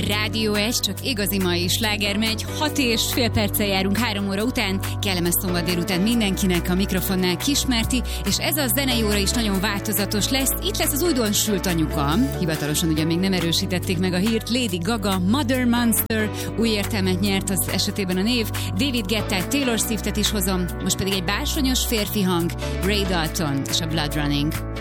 Rádió 1, csak igazi mai sláger megy. 6,5 perccel járunk 3 óra után. Kellemes szombat délután mindenkinek, a mikrofonnál Kismerti, és ez a zenei óra is nagyon változatos lesz. Itt lesz az újdonsült anyuka. Hivatalosan ugye még nem erősítették meg a hírt. Lady Gaga, Mother Monster, új értelmet nyert az esetében a név. David Guetta, Taylor Swiftet is hozom. Most pedig egy bársonyos férfi hang, Ray Dalton és a Blood Running.